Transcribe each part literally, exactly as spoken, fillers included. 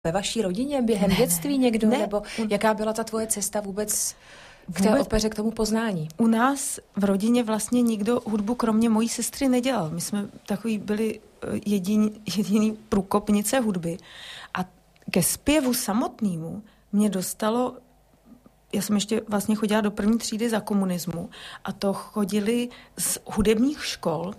ve vaší rodině během ne, dětství někdo? Ne. Nebo jaká byla ta tvoje cesta vůbec k té Vůbec opeře, k tomu poznání? U nás v rodině vlastně nikdo hudbu kromě mojí sestry nedělal. My jsme takový byli jediný, jediný průkopnice hudby. A ke zpěvu samotnému mě dostalo, já jsem ještě vlastně chodila do první třídy za komunismu a to chodili z hudebních škol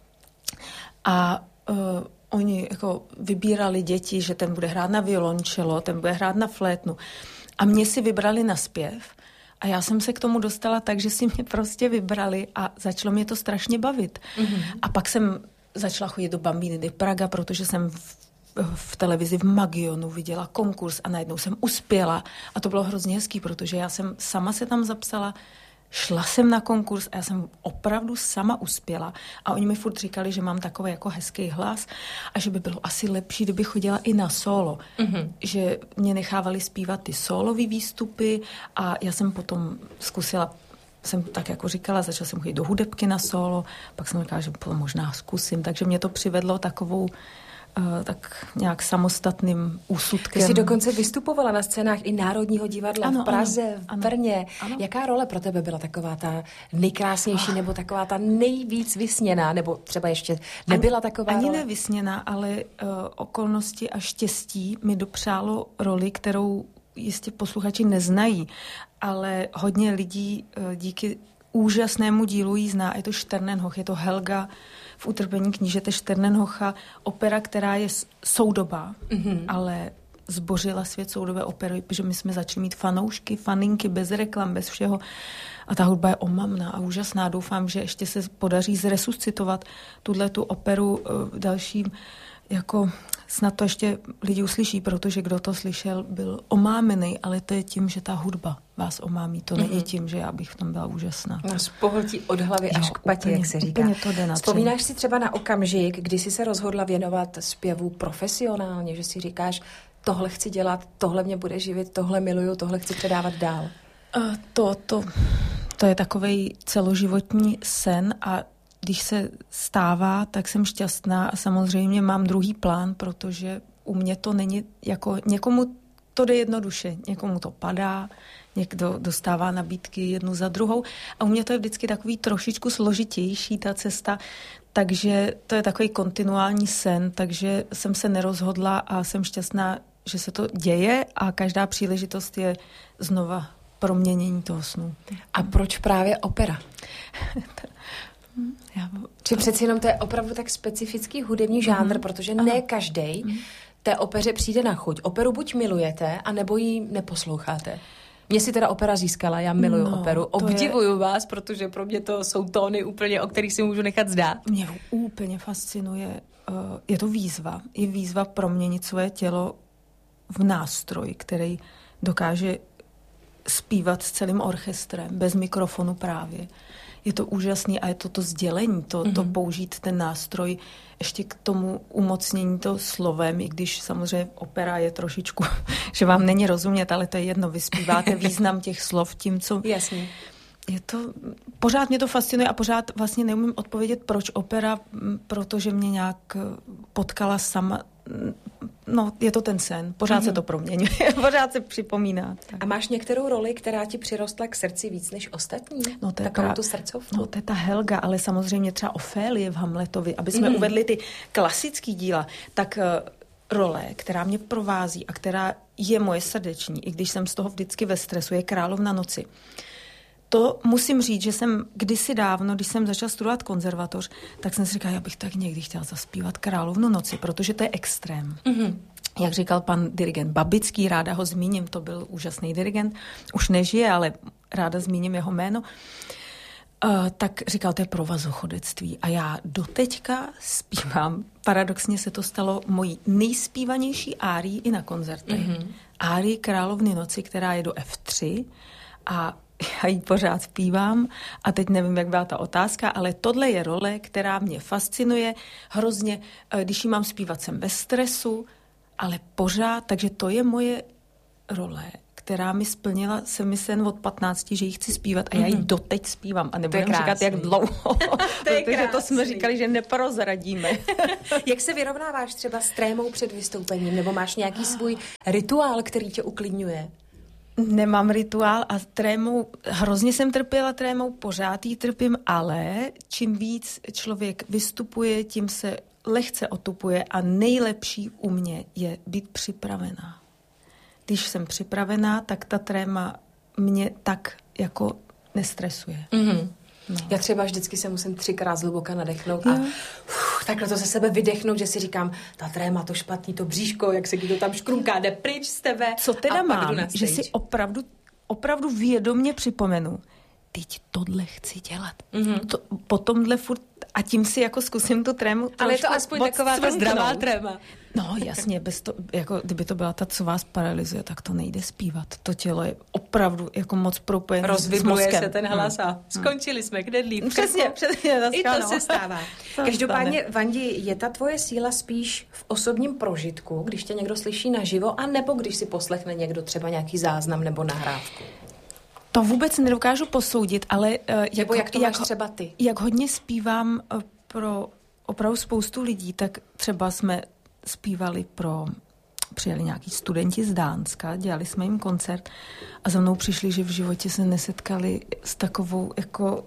a uh, oni jako vybírali děti, že ten bude hrát na violončelo, ten bude hrát na flétnu. A mě si vybrali na zpěv. A já jsem se k tomu dostala tak, že si mě prostě vybrali a začalo mě to strašně bavit. Mm-hmm. A pak jsem začala chodit do Bambiny di Praga, protože jsem v, v televizi v Magionu viděla konkurs a najednou jsem uspěla. A to bylo hrozně hezký, protože já jsem sama se tam zapsala, šla jsem na konkurs a já jsem opravdu sama uspěla. A oni mi furt říkali, že mám takový jako hezký hlas a že by bylo asi lepší, kdyby chodila i na solo. Mm-hmm. Že mě nechávali zpívat ty solový výstupy a já jsem potom zkusila, jsem tak jako říkala, začala jsem chodit do hudebky na solo, pak jsem říkala, že možná zkusím. Takže mě to přivedlo takovou tak nějak samostatným úsudkem. Ty jsi dokonce vystupovala na scénách i Národního divadla ano, v Praze, ano, v Brně. Ano. Jaká role pro tebe byla taková ta nejkrásnější, oh. nebo taková ta nejvíc vysněná, nebo třeba ještě nebyla taková Ani role? Ani nevysněná, ale uh, okolnosti a štěstí mi dopřálo roli, kterou jistě posluchači neznají, ale hodně lidí uh, díky úžasnému dílu jí zná. Je to Šternenhoch, je to Helga v Utrpení knížete Šternenhocha, opera, která je soudobá, mm-hmm. ale zbořila svět soudobé opery, protože my jsme začali mít fanoušky, faninky, bez reklam, bez všeho. A ta hudba je omamná a úžasná. Doufám, že ještě se podaří zresuscitovat tuhletu operu v dalším, jako snad to ještě lidi uslyší, protože kdo to slyšel, byl omámený, ale to je tím, že ta hudba vás omámí. To mm-hmm. není tím, že já bych v tom byla úžasná. Nás pohltí od hlavy až k patě, jak se říká. To jde na Vzpomínáš si třeba na okamžik, kdy jsi se rozhodla věnovat zpěvu profesionálně, že si říkáš, tohle chci dělat, tohle mě bude živit, tohle miluju, tohle chci předávat dál? Uh, to, to, to je takovej celoživotní sen a když se stává, tak jsem šťastná a samozřejmě mám druhý plán, protože u mě to není jako někomu to jde jednoduše, někomu to padá, někdo dostává nabídky jednu za druhou a u mě to je vždycky takový trošičku složitější ta cesta, takže to je takový kontinuální sen, takže jsem se nerozhodla a jsem šťastná, že se to děje a každá příležitost je znova proměnění toho snu. A proč právě opera? Já... Či přeci jenom to je opravdu tak specifický hudební žánr, mm. protože ano. ne každej mm. té opeře přijde na chuť. Operu buď milujete, anebo ji neposloucháte. Mě si teda opera získala, já miluju no, operu. Obdivuju je... vás, protože pro mě to jsou tóny úplně, o kterých si můžu nechat zdát. Mě úplně fascinuje. Je to výzva. Je výzva proměnit svoje tělo v nástroj, který dokáže zpívat s celým orchestrem, bez mikrofonu právě. Je to úžasný a je to to sdělení, to, mm-hmm. to použít ten nástroj ještě k tomu umocnění to slovem, i když samozřejmě opera je trošičku, že vám není rozumět, ale to je jedno, vy zpíváte význam těch slov tím, co... Jasně. Je to, pořád mě to fascinuje a pořád vlastně neumím odpovědět, proč opera, protože mě nějak potkala sama. No, je to ten sen. Pořád mm-hmm. se to proměňuje. Pořád se připomíná. Tak. A máš některou roli, která ti přirostla k srdci víc než ostatní? No, to je takovou pra... tu srdcovku? No, to je ta Helga, ale samozřejmě třeba Ofélie v Hamletovi. Aby jsme mm-hmm. uvedli ty klasický díla, tak uh, role, která mě provází a která je moje srdeční, i když jsem z toho vždycky ve stresu, je Královna noci. To musím říct, že jsem kdysi dávno, když jsem začala studovat konzervatoř, tak jsem si říkala, já bych tak někdy chtěla zaspívat Královnu noci, protože to je extrém. Mm-hmm. Jak říkal pan dirigent Babický, ráda ho zmíním, to byl úžasný dirigent, už nežije, ale ráda zmíním jeho jméno, uh, tak říkal, to je provazochodectví. A já doteďka zpívám, paradoxně se to stalo mojí nejspívanější árií i na koncertech. Mm-hmm. Árii Královny noci, která je do ef tři a já ji pořád zpívám a teď nevím, jak byla ta otázka, ale tohle je role, která mě fascinuje hrozně, když ji mám zpívat, jsem bez stresu, ale pořád, takže to je moje role, která mi splnila, jsem mi sen od patnácti, že ji chci zpívat a já ji doteď zpívám a nebudem říkat, jak dlouho, to je protože to jsme říkali, že neprozradíme. Jak se vyrovnáváš třeba s trémou před vystoupením, nebo máš nějaký svůj rituál, který tě uklidňuje? Nemám rituál a trémou, hrozně jsem trpěla trémou, pořád jí trpím, ale čím víc člověk vystupuje, tím se lehce otupuje a nejlepší u mě je být připravená. Když jsem připravená, tak ta tréma mě tak jako nestresuje. Mm-hmm. No. Já třeba vždycky se musím třikrát zhluboka nadechnout a uf, takhle to ze sebe vydechnout, že si říkám, ta tréma, to špatný, to bříško, jak se ti to tam škrumká, jde pryč z tebe. Co teda mám, že si opravdu, opravdu vědomě připomenu, teď tohle chci dělat. Mm-hmm. To, po tomhle furt a tím si jako zkusím tu trému. Ale je to aspoň taková ta zdravá tréma. No jasně, bez to, jako, kdyby to byla ta, co vás paralyzuje, tak to nejde zpívat. To tělo je opravdu jako moc propojené s mozkem. Rozvibruje se ten hlas a skončili jsme, kde líp. Přesně, přesně. I to se stává. Každopádně, Vandi, je ta tvoje síla spíš v osobním prožitku, když tě někdo slyší naživo, a nebo když si poslechne někdo třeba nějaký záznam nebo nahrávku? To vůbec nedokážu posoudit, ale uh, jak, Nebo jak to máš jak, třeba ty? Jak hodně zpívám uh, pro opravdu spoustu lidí, tak třeba jsme zpívali pro, přijeli nějaký studenti z Dánska, dělali jsme jim koncert a za mnou přišli, že v životě se nesetkali s takovou jako,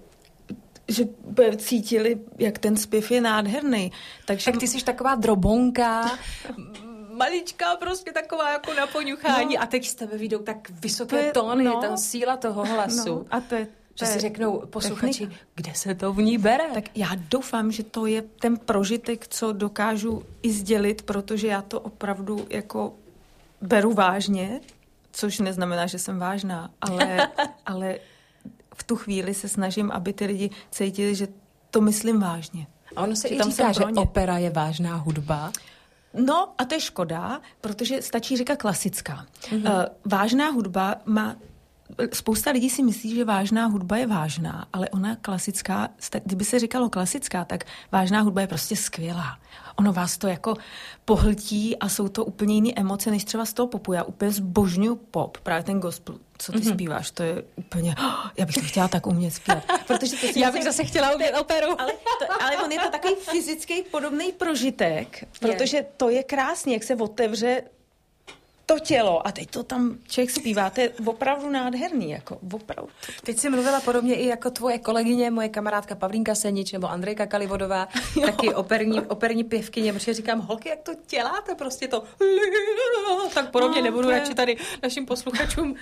že cítili, jak ten zpěv je nádherný. Takže... Tak ty jsi taková drobonka, maličká, prostě taková jako na poňuchání no, a teď z tebe vyjdou tak vysoké je, tóny, no, ta síla toho hlasu. No, a to je, že si řeknou posluchači, kde se to v ní bere? Tak já doufám, že to je ten prožitek, co dokážu i sdělit, protože já to opravdu jako beru vážně, což neznamená, že jsem vážná, ale, ale v tu chvíli se snažím, aby ty lidi cítili, že to myslím vážně. A ono se i říká, že opera je vážná hudba. No a to je škoda, protože stačí říkat klasická. Mm-hmm. Uh, vážná hudba má... Spousta lidí si myslí, že vážná hudba je vážná, ale ona klasická, kdyby se říkalo klasická, tak vážná hudba je prostě skvělá. Ono vás to jako pohltí a jsou to úplně jiné emoce, než třeba z toho popu. Já úplně zbožňuju pop, právě ten gospel, co ty mm-hmm. zpíváš, to je úplně, oh, já bych to chtěla tak umět zpívat. Protože to já bych zase chtěla umět operu. Ale, to, ale on je to takový fyzický podobný prožitek, protože je. To je krásný, jak se otevře to tělo a teď to tam člověk zpívá, to je opravdu nádherný, jako opravdu. Teď jsi mluvila podobně i jako tvoje kolegyně, moje kamarádka Pavlínka Senič nebo Andrejka Kalivodová, jo. Taky operní, operní pěvkyně, protože říkám, holky, jak to děláte, prostě to tak podobně no, nebudu radši tady našim posluchačům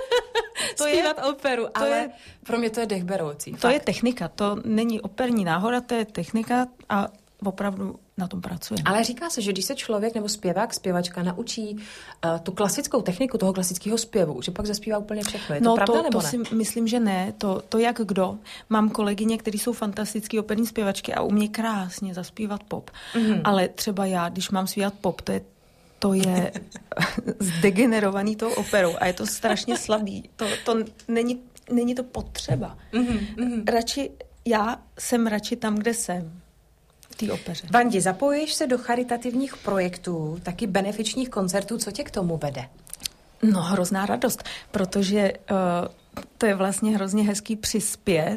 to zpívat je, operu, to ale je, pro mě to je dechberoucí. To fakt. Je technika, to není operní náhoda, to je technika a opravdu na tom pracujeme. Ale říká se, že když se člověk nebo zpěvák, zpěvačka naučí uh, tu klasickou techniku toho klasického zpěvu, že pak zaspívá úplně všechno. Je to no pravda to, nebo to ne? si myslím, že ne. To, to jak kdo. Mám kolegyně, které jsou fantastické operní zpěvačky a umí krásně zaspívat pop. Mm-hmm. Ale třeba já, když mám zpívat pop, to je to je zdegenerovaný tou operou a je to strašně slabý. To, to není, není to potřeba. Mm-hmm. Radši, já jsem radši tam, kde jsem. Té opeře. Vandi, zapojíš se do charitativních projektů, taky benefičních koncertů, co tě k tomu vede? No, hrozná radost, protože uh, to je vlastně hrozně hezký přispět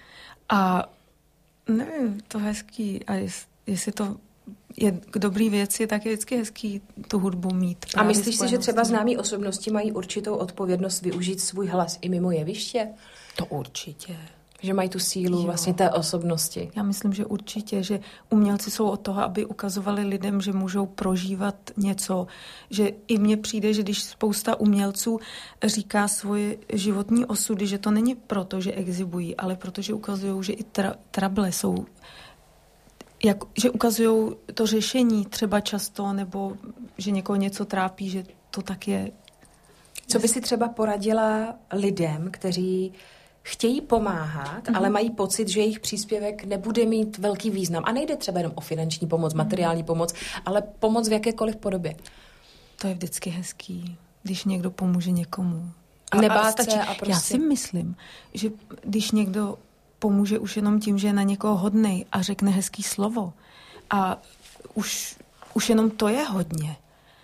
a nevím, to hezký a jest, jestli to je k dobrý věci, tak je vždycky hezký tu hudbu mít. A myslíš si, že třeba známí osobnosti mají určitou odpovědnost využít svůj hlas i mimo jeviště? To určitě. Že mají tu sílu jo. vlastně té osobnosti. Já myslím, že určitě, že umělci jsou od toho, aby ukazovali lidem, že můžou prožívat něco. Že i mně přijde, že když spousta umělců říká svoje životní osudy, že to není proto, že exhibují, ale protože ukazují, že i tra- trable jsou, jak, že ukazují to řešení třeba často, nebo že někoho něco trápí, že to tak je. Co by si třeba poradila lidem, kteří chtějí pomáhat, mm-hmm. ale mají pocit, že jejich příspěvek nebude mít velký význam. A nejde třeba jenom o finanční pomoc, materiální pomoc, ale pomoc v jakékoliv podobě. To je vždycky hezký, když někdo pomůže někomu. A, Nebát a se a prostě... Já si myslím, že když někdo pomůže už jenom tím, že je na někoho hodnej a řekne hezký slovo a už, už jenom to je hodně.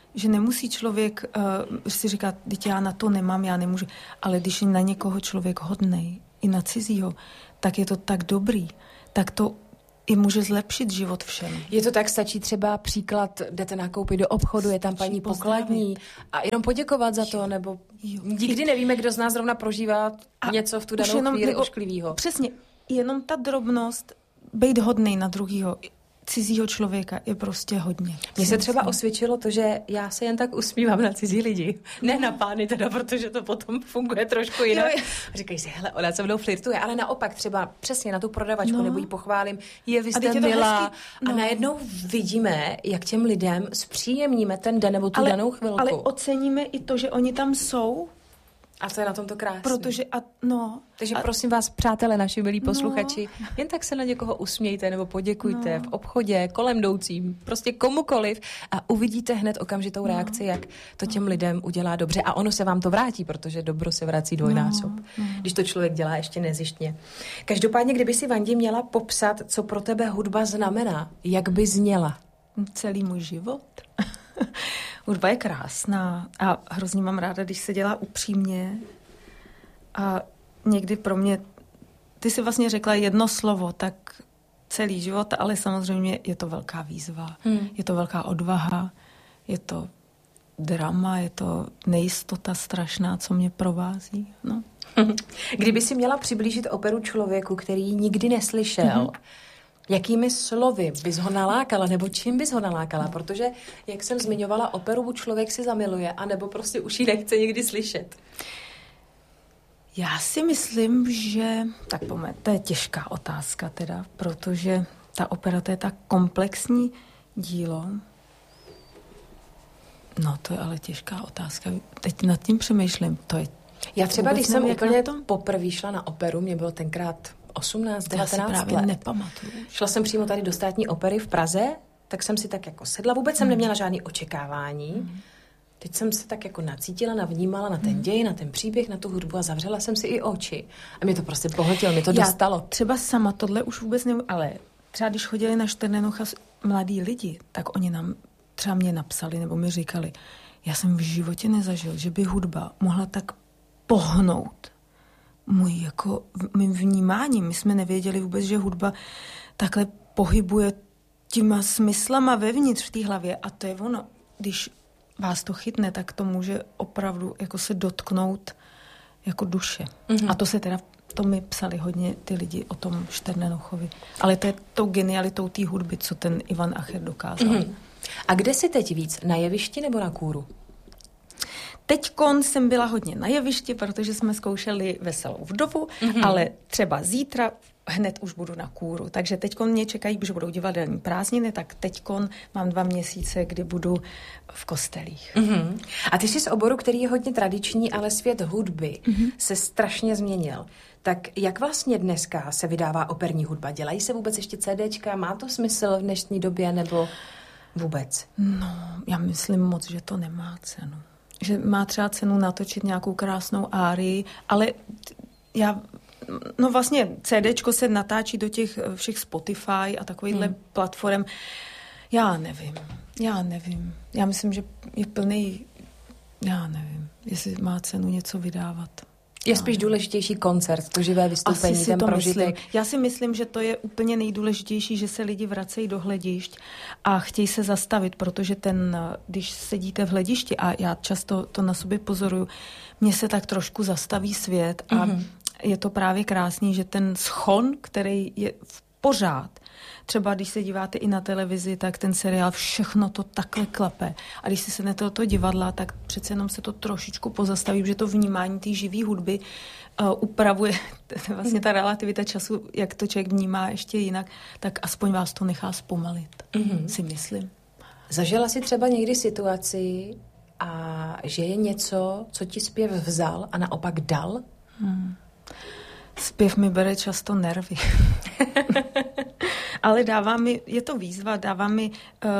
že nemusí člověk uh, si říkat, teď já na to nemám, já nemůžu, ale když je na někoho člověk hodnej, i na cizího, tak je to tak dobrý, tak to i může zlepšit život všem. Je to tak, stačí třeba příklad, jdete nakoupit do obchodu, je tam paní pokladní a jenom poděkovat za to, jo, nebo jo. Nikdy nevíme, kdo z nás zrovna prožívá a něco v tu danou jenom, chvíli ošklivýho. Přesně, jenom ta drobnost, být hodnej na druhýho, cizího člověka je prostě hodně. Mně se třeba osvědčilo to, že já se jen tak usmívám na cizí lidi. Ne na pány teda, protože to potom funguje trošku jinak. Jo, říkají si, hele, ona se mnou flirtuje, ale naopak třeba přesně na tu prodavačku, no. Nebo jí pochválím, je, vy jste milá. No. A najednou vidíme, jak těm lidem zpříjemníme ten den nebo tu ale, danou chvilku. Ale oceníme i to, že oni tam jsou. A to je na tom to krásné. Protože, a, no. Takže a, prosím vás, přátelé, naši milí posluchači, no. Jen tak se na někoho usmějte nebo poděkujte no. v obchodě, kolem jdoucím, prostě komukoliv a uvidíte hned okamžitou reakci, no. jak to těm lidem udělá dobře. A ono se vám to vrátí, protože dobro se vrací dvojnásob, no. No. Když to člověk dělá ještě nezištně. Každopádně, kdyby si, Vandi, měla popsat, co pro tebe hudba znamená, jak by zněla? Celý můj život. Hudba je krásná a hrozně mám ráda, když se dělá upřímně a někdy pro mě, ty jsi vlastně řekla jedno slovo, tak celý život, ale samozřejmě je to velká výzva, hmm. je to velká odvaha, je to drama, je to nejistota strašná, co mě provází. No. Kdyby si měla přiblížit operu člověku, který ji nikdy neslyšel, mm-hmm. jakými slovy bys ho nalákala, nebo čím bys ho nalákala? Protože, jak jsem zmiňovala, operu člověk si zamiluje, anebo prostě už ji nechce nikdy slyšet. Já si myslím, že... Tak poměr, to je těžká otázka teda, protože ta opera, to je tak komplexní dílo. No, to je ale těžká otázka. Teď nad tím přemýšlím. To je... Já třeba, když jsem úplně poprvé šla na operu, mě bylo tenkrát osmnáct devatenáct let. Nepamatuju. Šla jsem přímo tady do Státní opery v Praze, tak jsem si tak jako sedla. Vůbec jsem hmm. neměla žádný očekávání. Hmm. Teď jsem se tak jako nacítila, navnímala na ten hmm. děj, na ten příběh, na tu hudbu a zavřela jsem si i oči. A mě to prostě pohltilo, mě to Já dostalo. Třeba sama tohle už vůbec nevím, ale třeba když chodili na Šternenocha mladí lidi, tak oni nám třeba mě napsali nebo mi říkali, já jsem v životě nezažil, že by hudba mohla tak pohnout můj jako mým vnímáním. My jsme nevěděli vůbec, že hudba takhle pohybuje těma smyslama vevnitř v té hlavě a to je ono. Když vás to chytne, tak to může opravdu jako se dotknout jako duše. Mm-hmm. A to se teda, to mi psali hodně ty lidi o tom Šternenochovi. Ale to je tou genialitou té hudby, co ten Ivan Acher dokázal. Mm-hmm. A kde jsi teď víc? Na jevišti nebo na kůru? Teďkon jsem byla hodně na jevišti, protože jsme zkoušeli Veselou vdovu, mm-hmm. ale třeba zítra hned už budu na kůru. Takže teďkon mě čekají, že budou divadelní prázdniny, tak teďkon mám dva měsíce, kdy budu v kostelích. Mm-hmm. A ty jsi z oboru, který je hodně tradiční, ale svět hudby mm-hmm. se strašně změnil. Tak jak vlastně dneska se vydává operní hudba? Dělají se vůbec ještě CDčka? Má to smysl v dnešní době nebo vůbec? No, já myslím moc, že to nemá cenu. Že má třeba cenu natočit nějakou krásnou árii, ale já, no vlastně CDčko se natáčí do těch všech Spotify a takovýchhle hmm. platform. Já nevím, já nevím. Já myslím, že je plný, já nevím, jestli má cenu něco vydávat. Je spíš důležitější koncert, to živé vystoupení, Asi si ten to prožitek. Myslím. Já si myslím, že to je úplně nejdůležitější, že se lidi vracejí do hledišť a chtějí se zastavit, protože ten, když sedíte v hledišti, a já často to na sobě pozoruju, mně se tak trošku zastaví svět a mm-hmm. je to právě krásný, že ten schon, který je v pořád, třeba když se díváte i na televizi, tak ten seriál, všechno to takhle klape. A když si sednete do toho divadla, tak přece jenom se to trošičku pozastaví, protože to vnímání té živé hudby uh, upravuje vlastně ta relativita času, jak to člověk vnímá ještě jinak, tak aspoň vás to nechá zpomalit, mm-hmm. si myslím. Zažila jsi třeba někdy situaci, a že je něco, co ti zpěv vzal a naopak dal? Hmm. Zpěv mi bere často nervy. Ale dává mi, je to výzva, dává mi uh,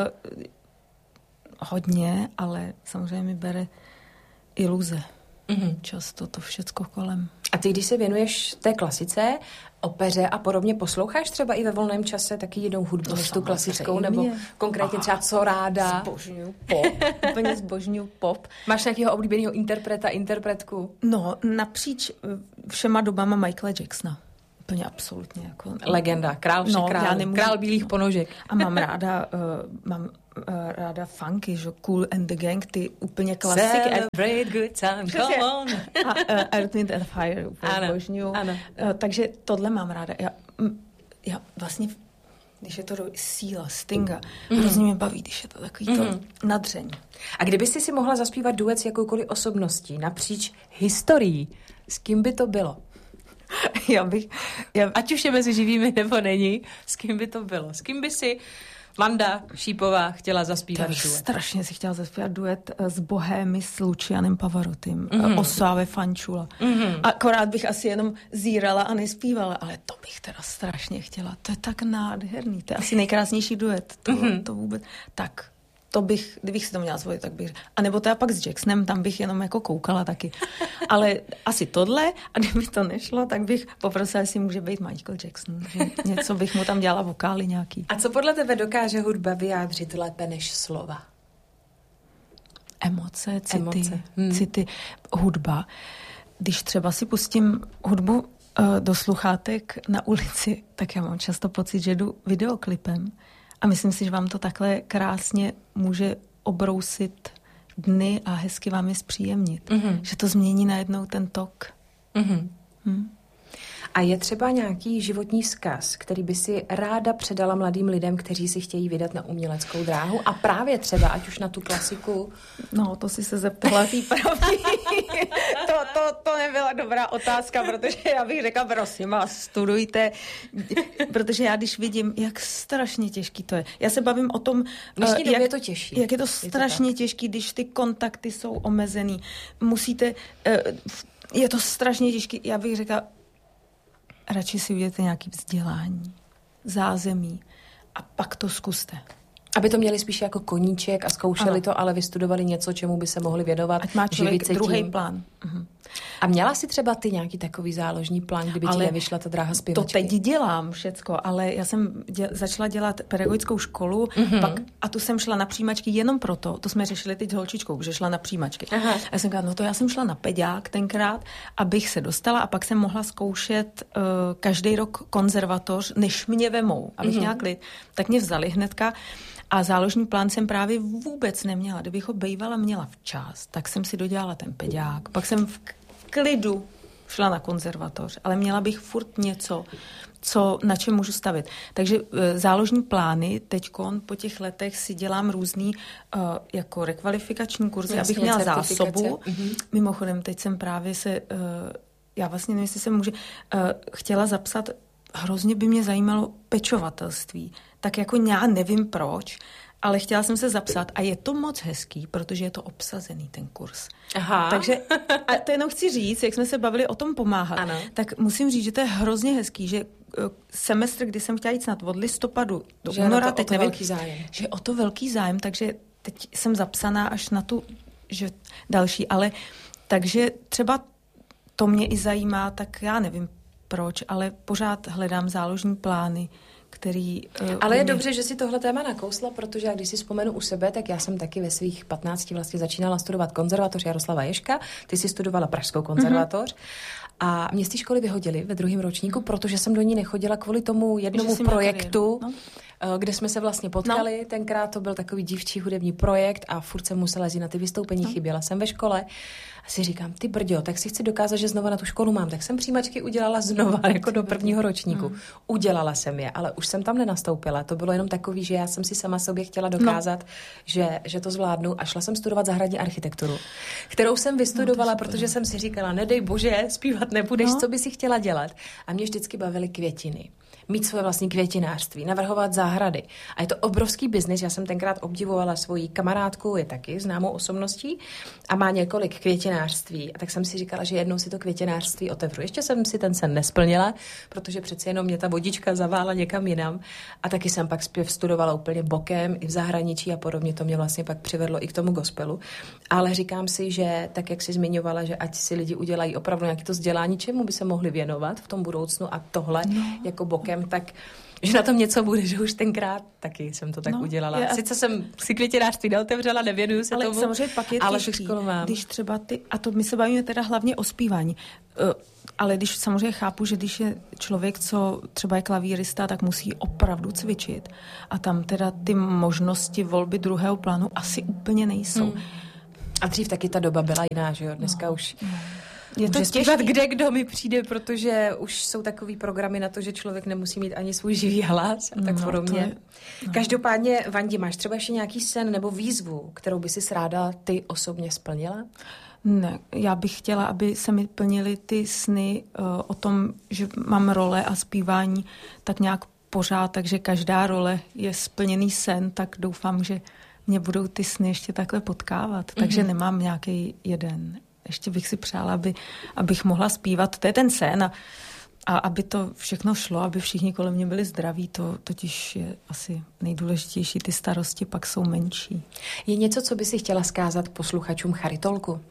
hodně, ale samozřejmě mi bere iluze. Mm-hmm. Často to všecko kolem. A ty, když se věnuješ té klasice, opeře a podobně, posloucháš třeba i ve volném čase taky jinou hudbu než tu klasickou, nebo konkrétně třeba co ráda? Zbožňuju pop, úplně zbožňuju pop. Máš nějakého oblíbeného interpreta, interpretku? No, napříč všema dobama Michaela Jacksona. Úplně absolutně. Jako, legenda, král všech no, král, král bílých ponožek. A mám ráda, uh, mám uh, ráda funky, že Cool and the Gang, ty úplně klasiky. Celebrate good time, come on. A uh, Earth, Wind and Fire, úplně zbožňuju. Uh, takže tohle mám ráda. Já, já vlastně, když je to do síla, Stinga, mm. hrozně mě baví, když je to takový to mm. nadření. A kdyby jsi si mohla zaspívat duet s jakoukoliv osobností napříč historií, s kým by to bylo? Já bych, já... Ať už je mezi živými nebo není, s kým by to bylo? S kým by si Vanda Šípová chtěla zaspívat duet? Strašně si chtěla zaspívat duet s Bohémy s Lucianem Pavarottim. Mm-hmm. Osáve Fančula. Mm-hmm. Akorát bych asi jenom zírala a nespívala, ale to bych teda strašně chtěla. To je tak nádherný. To je asi nejkrásnější duet. To, mm-hmm. to vůbec... Tak... To bych, kdybych si to měla zvolit, tak bych... A nebo teda pak s Jacksonem, tam bych jenom jako koukala taky. Ale asi tohle, a kdyby to nešlo, tak bych poprosila, jestli může být Michael Jackson. Že něco bych mu tam dělala vokály nějaký. A co podle tebe dokáže hudba vyjádřit lépe než slova? Emoce, city, Emoce. Hmm. city, hudba. Když třeba si pustím hudbu uh, do sluchátek na ulici, tak já mám často pocit, že jdu videoklipem. A myslím si, že vám to takhle krásně může obrousit dny a hezky vám je zpříjemnit. Mm-hmm. Že to změní najednou ten tok. Mm-hmm. Hmm. A je třeba nějaký životní vzkaz, který by si ráda předala mladým lidem, kteří si chtějí vydat na uměleckou dráhu a právě třeba, ať už na tu klasiku? No, to si se zeptala tý pravý. to, to, to nebyla dobrá otázka, protože já bych řekla, prosím vás, studujte, protože já když vidím, jak strašně těžký to je. Já se bavím o tom, jak je to těžší. Jak je to strašně je to těžký, když ty kontakty jsou omezený. Musíte, je to strašně těžký, já bych řekla, radši si udělejte nějaké vzdělání, zázemí a pak to zkuste. Aby to měli spíš jako koníček a zkoušeli ano. to, ale vystudovali něco, čemu by se mohli věnovat. Ať má člověk druhý plán. Uh-huh. A měla si třeba ty nějaký takový záložní plán, kdyby ale ti nevyšla ta dráha zpěvačky? To teď dělám všecko, ale já jsem děl, začala dělat pedagogickou školu uh-huh. pak, a tu jsem šla na přijímačky jenom proto, to jsme řešili teď s holčičkou, že šla na přijímačky. Uh-huh. A já jsem říkala, no to já jsem šla na peďák tenkrát, abych se dostala a pak jsem mohla zkoušet uh, každý rok konzervatoř, než mě vemou, abych uh-huh. měla klid. Tak mě vzali hnedka. A záložní plán jsem právě vůbec neměla. Kdybych ho bývala měla včas, tak jsem si dodělala ten peďák. Pak jsem v klidu šla na konzervatoř, ale měla bych furt něco, co, na čem můžu stavit. Takže e, záložní plány teďkon po těch letech si dělám různý e, jako rekvalifikační kurzy, jasně, abych měla zásobu. Mm-hmm. Mimochodem, teď jsem právě se, e, já vlastně nevím, jestli se může, e, chtěla zapsat, hrozně by mě zajímalo pečovatelství. Tak jako já nevím proč, ale chtěla jsem se zapsat a je to moc hezký, protože je to obsazený ten kurz. Aha. Takže a to jenom chci říct, jak jsme se bavili o tom pomáhat, ano. tak musím říct, že to je hrozně hezký, že semestr, kdy jsem chtěla jít snad od listopadu do že února, to teď o to nevím, velký zájem. že je o to velký zájem, takže teď jsem zapsaná až na tu že další, ale takže třeba to mě i zajímá, tak já nevím proč, ale pořád hledám záložní plány, který... Uh, ale je mě... dobře, že si tohle téma nakousla, protože já když si vzpomenu u sebe, tak já jsem taky ve svých patnácti vlastně začínala studovat konzervatoř Jaroslava Ježka, ty si studovala Pražskou konzervatoř mm-hmm. a mě z té školy vyhodili ve druhém ročníku, protože jsem do ní nechodila kvůli tomu jednomu projektu, no. kde jsme se vlastně potkali. No. Tenkrát to byl takový dívčí hudební projekt a furt jsem musela jít na ty vystoupení, no. chyběla jsem ve škole. A si říkám, ty brďo, tak si chci dokázat, že znova na tu školu mám. Tak jsem přijímačky udělala znova, jako do prvního ročníku. Mm. Udělala jsem je, ale už jsem tam nenastoupila. To bylo jenom takový, že já jsem si sama sobě chtěla dokázat, no. že, že to zvládnu a šla jsem studovat zahradní architekturu, kterou jsem vystudovala, no, protože jsem si říkala, nedej bože, zpívat nebudeš, no. co by si chtěla dělat. A mě vždycky bavily květiny. mít svoje vlastní květinářství, navrhovat zahrady. A je to obrovský biznis. Já jsem tenkrát obdivovala svoji kamarádku, je taky známou osobností a má několik květinářství. A tak jsem si říkala, že jednou si to květinářství otevřu. Ještě jsem si ten sen nesplnila, protože přece jenom mě ta vodička zavála někam jinam. A taky jsem pak zpěv studovala úplně bokem i v zahraničí a podobně. To mě vlastně pak přivedlo i k tomu gospelu. Ale říkám si, že tak, jak jsi zmiňovala, že ať si lidi udělají opravdu nějaké to vzdělání, čemu by se mohli věnovat v tom budoucnu a tohle no. jako bokem, tak že na tom něco bude, že už tenkrát taky jsem to tak no, udělala. Je, Sice jsem si květinářství neotevřela, nevěnuju se ale tomu, samozřejmě pak je ale těžký, když třeba ty, a to my se bavíme teda hlavně o zpívání, uh, ale když samozřejmě chápu, že když je člověk, co třeba je klavírista, tak musí opravdu cvičit a tam teda ty možnosti volby druhého plánu asi úplně nejsou. Hmm. A dřív taky ta doba byla jiná, že jo? Dneska no, už... No. Je to může zpívat kde kdo mi přijde, protože už jsou takový programy na to, že člověk nemusí mít ani svůj živý hlas a tak no, podobně. Je, no. Každopádně, Vandi, máš třeba ještě nějaký sen nebo výzvu, kterou by si ráda ty osobně splnila? Ne, já bych chtěla, aby se mi plnily ty sny uh, o tom, že mám role a zpívání tak nějak pořád, takže každá role je splněný sen, tak doufám, že mě budou ty sny ještě takhle potkávat. Mm-hmm. Takže nemám nějaký jeden. Ještě bych si přála, aby, abych mohla zpívat. To je ten sen a, a aby to všechno šlo, aby všichni kolem mě byli zdraví, to totiž je asi nejdůležitější. Ty starosti pak jsou menší. Je něco, co by si chtěla vzkázat posluchačům Charitolku?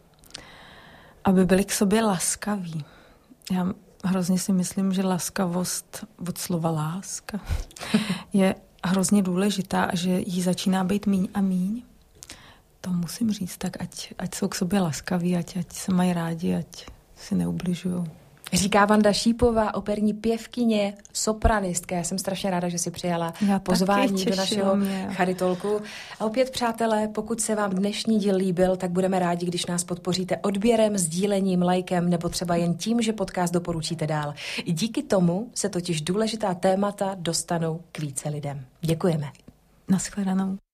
Aby byli k sobě laskaví. Já hrozně si myslím, že laskavost od slova láska je hrozně důležitá a že jí začíná být míň a míň. To musím říct, tak ať, ať jsou k sobě laskaví, ať, ať se mají rádi, ať si neubližujou. Říká Vanda Šípová, operní pěvkyně, sopranistka. Já jsem strašně ráda, že si přijala Já pozvání do našeho mě. Charitolku. A opět, přátelé, pokud se vám dnešní díl líbil, tak budeme rádi, když nás podpoříte odběrem, sdílením, lajkem nebo třeba jen tím, že podcast doporučíte dál. I díky tomu se totiž důležitá témata dostanou k více lidem. Děkujeme. Naschledanou.